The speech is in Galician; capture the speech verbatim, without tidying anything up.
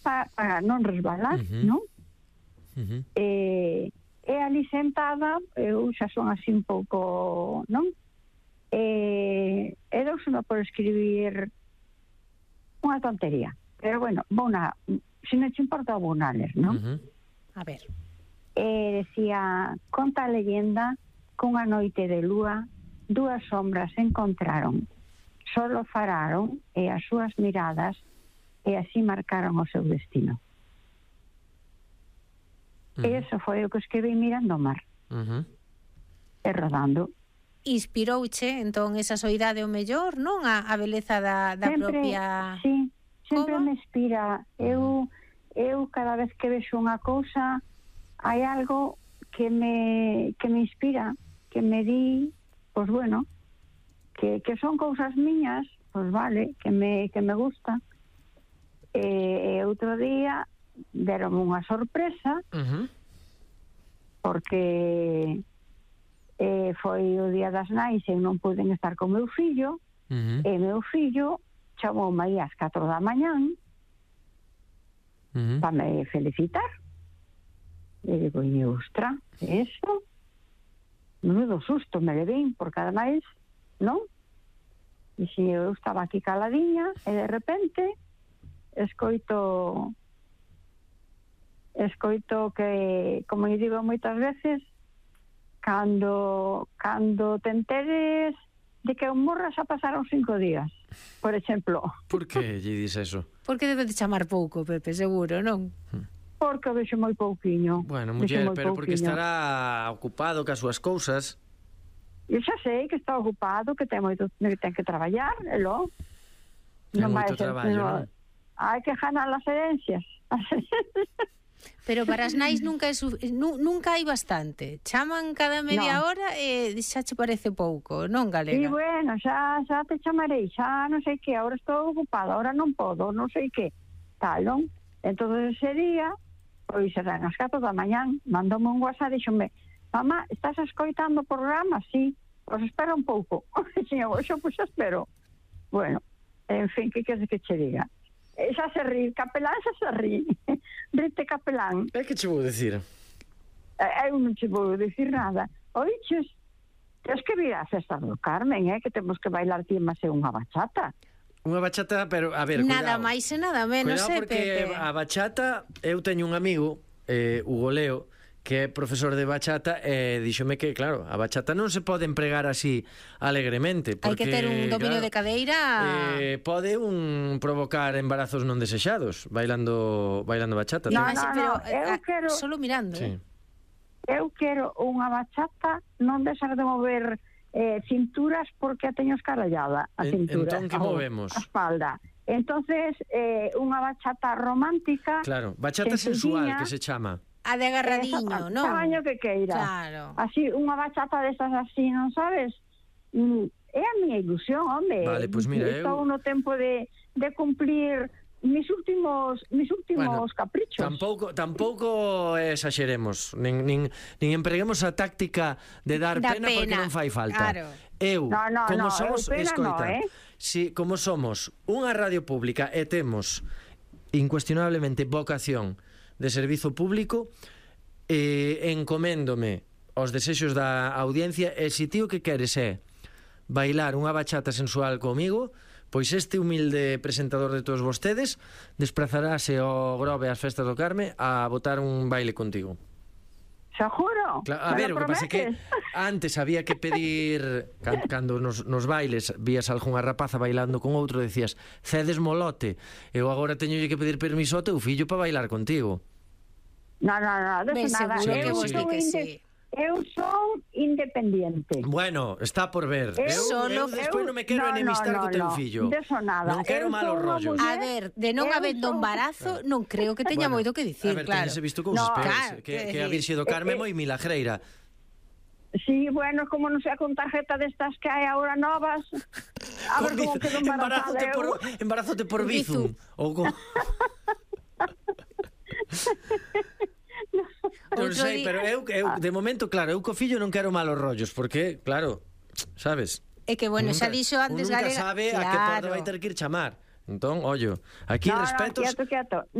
para, para non resbalar, uh-huh. non? Uh-huh. E, e ali sentada, eu xa son así un pouco, non? E, e douseme por escribir unha tontería. Pero bueno, vou na, se non te importa, vou na ler, non? Uh-huh. A ver. E decía, conta a leyenda que unha noite de lúa dúas sombras se encontraron, solo fararon e as súas miradas e así marcaron o seu destino. Uh-huh. E eso foi o que escrevi mirando o mar. Uh-huh. E rodando. Inspirouche, entón, esa soidade o mellor, non? A, a beleza da, da sempre, propia... Sí, sempre Como? me inspira. Eu, eu cada vez que vexo unha cousa, hai algo que me, que me inspira, que me di, pois bueno, que, que son cousas miñas, pois vale, que me, que me gusta. E, e outro día deron unha sorpresa, uh-huh. porque eh, foi o día das nais e non puden estar con meu fillo, uh-huh. e meu fillo chamoume aí ás catro da mañán uh-huh. para me felicitar. E digo, e ostra, eso? Menudo susto me levei, porque ademais, non? E se eu estaba aquí caladiña, e de repente escoito escoito que, como eu digo moitas veces, cando cando te enteres de que un morra xa pasaron cinco días, por exemplo. Por que lle dis eso? Porque debe de chamar pouco, Pepe, seguro, non? Hmm. Porque vexo moi pouquiño. Bueno, muller, pero pouquiño. Porque estará ocupado cas súas cousas. Eu xa sei que está ocupado, que ten moito, que ten que traballar, e lo. Ten moito traballo, non? Hai que ganar as herencias. Pero para as nais nunca é su... nunca hai bastante. Chaman cada media no. hora e xa che parece pouco, non, galega? Sí, bueno, xa, xa te chamarei, xa non sei que, agora estou ocupada, agora non podo, non sei que, tal, non? Entón ese día, pois eran as catro da mañán, mandoume un WhatsApp e dixome, mamá, estás escoitando o programa? Sí, pois espera un pouco. E eu, xo, pois espero. Bueno, en fin, que queres que che diga? E xa se ri, Capelán xa se ri. Rite Capelán. É que che vou dicir? Eu non che vou dicir nada. Oiches, tens que vir á festa do Carmen, eh, que temos que bailar ti máis unha bachata. Unha bachata, pero, a ver, nada cuidado. máis e nada menos, cuidado, eh, porque Pepe. a bachata, eu teño un amigo, eh, Hugo Leo, que é profesor de bachata, e díxome que, claro, a bachata non se pode empregar así alegremente, porque, hai que ter un dominio claro, de cadeira. Eh, pode un provocar embarazos non desexados bailando bailando bachata. No, ¿sí? no, pero no, eu a, quero solo mirando, Sí. eh. Eu quero unha bachata, non deixar de mover eh, cinturas porque a teño escarallada a En, cintura, entón que a, movemos? a espalda. Entonces, eh, unha bachata romántica. Claro, bachata sensual que se chama. A de agarradiño, non? Tamaño que queira. Claro. Así, unha bachata destas así, non sabes? Mm, é a miña ilusión, hombre. Vale, pois pues mira, Estou eu... no tempo de, de cumplir mis últimos mis últimos bueno, caprichos. Tampouco tampouco exageremos, nin, nin, nin empreguemos a táctica de dar da pena, pena porque non fai falta. Claro. Eu, no, no, como no, somos, pena escoita, no, eh? si, como somos unha radio pública e temos incuestionablemente vocación de servizo público, eh, encoméndome aos desexos da audiencia, e se ti o que queres é bailar unha bachata sensual comigo, pois este humilde presentador de todos vostedes desplazarase ao Grove ás festas do Carme a botar un baile contigo. Seguro? Claro, a ver, o que pasa é que antes había que pedir, cando nos, nos bailes vías algunha rapaza bailando con outro, decías, cedes molote, eu agora teño que pedir permiso ao teu fillo para bailar contigo. No, no, no, de Ben, nada. seguro Eu que vos son di que inde- sí. Eu son independiente. Bueno, está por ver. Eu- Eu, Solo- eu despois non me quero no, enemistar no, co teu no, fillo. de eso nada. Non quero Eu malos son unha rollos. muller- A ver, de non Eu habendo son- embarazo, non creo que teña Bueno, moito que dicir, a ver, claro. teñese visto cousas No, peores, claro, que, quero que a decir, Virxe do Carme eh, moi milagreira. Sí, bueno, como non sei con tarjeta destas que hai agora novas. A ver como quedo embarazada Embarazote eu. por, embarazote por Bizum. Ou co... Non Outro sei, día- pero eu, eu de momento, claro, eu co fillo non quero malos rollos, porque, claro, sabes? É que, bueno, xa dixo antes un nunca Galega... sabe a que porta Claro. vai ter que ir chamar. Entón, ollo, aquí No, no, respetos... quieto, quieto.